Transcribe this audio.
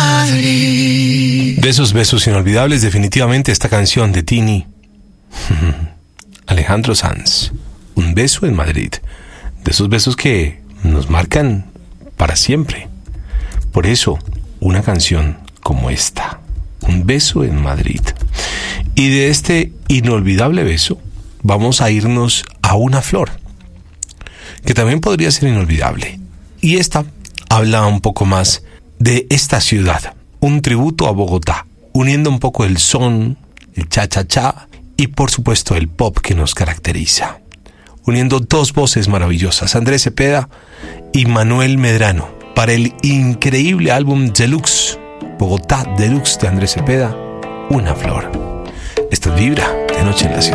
Madrid. De esos besos inolvidables, definitivamente esta canción de Tini. Alejandro Sanz, Un beso en Madrid. De esos besos que nos marcan para siempre. Por eso, una canción como esta, Un beso en Madrid. Y de este inolvidable beso, vamos a irnos a una flor, que también podría ser inolvidable. Y esta habla un poco más de esta ciudad, un tributo a Bogotá, uniendo un poco el son, el cha-cha-cha y por supuesto el pop que nos caracteriza. Uniendo dos voces maravillosas, Andrés Cepeda y Manuel Medrano, para el increíble álbum Deluxe, Bogotá Deluxe de Andrés Cepeda, Una flor. Esta Vibra de Noche en la Ciudad.